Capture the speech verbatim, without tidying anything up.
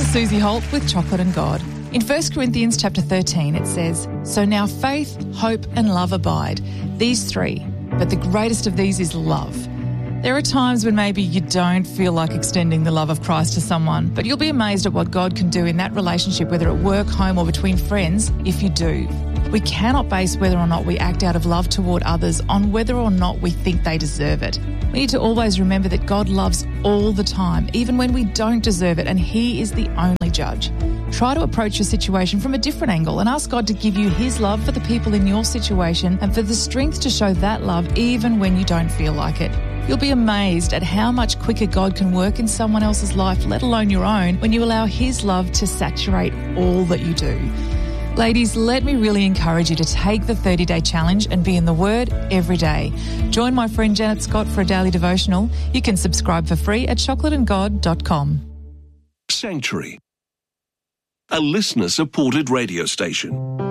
Susie Holt with Chocolate and God. In First Corinthians chapter thirteen, it says, "So now faith, hope and love abide, these three, but the greatest of these is love." There are times when maybe you don't feel like extending the love of Christ to someone, but you'll be amazed at what God can do in that relationship, whether at work, home or between friends, if you do. We cannot base whether or not we act out of love toward others on whether or not we think they deserve it. We need to always remember that God loves all the time, even when we don't deserve it, and He is the only judge. Try to approach your situation from a different angle and ask God to give you His love for the people in your situation and for the strength to show that love even when you don't feel like it. You'll be amazed at how much quicker God can work in someone else's life, let alone your own, when you allow His love to saturate all that you do. Ladies, let me really encourage you to take the thirty-day challenge and be in the Word every day. Join my friend Janet Scott for a daily devotional. You can subscribe for free at chocolate and god dot com. Sanctuary, a listener-supported radio station.